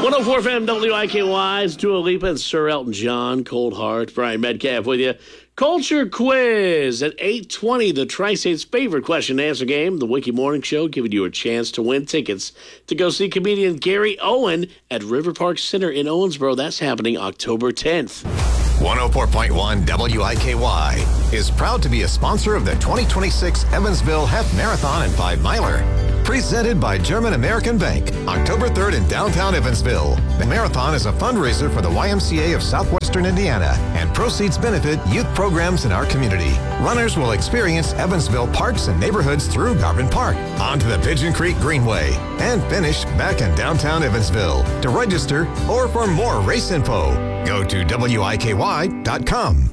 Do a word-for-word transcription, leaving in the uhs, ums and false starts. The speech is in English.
one oh four F M W I K Y's Dua Lipa and Sir Elton John, Cold Heart. Brian Metcalf with you. Culture Quiz at eight twenty, the Tri-State's favorite question and answer game, the Wiki Morning Show, giving you a chance to win tickets to go see comedian Gary Owen at River Park Center in Owensboro. That's happening October tenth. one oh four point one W I K Y is proud to be a sponsor of the twenty twenty-six Evansville Half Marathon and Five Miler. Presented by German American Bank, October third in downtown Evansville. The marathon is a fundraiser for the Y M C A of Southwestern Indiana, and proceeds benefit youth programs in our community. Runners will experience Evansville parks and neighborhoods through Garvin Park, onto the Pigeon Creek Greenway, and finish back in downtown Evansville. To register or for more race info, go to W I K Y dot com.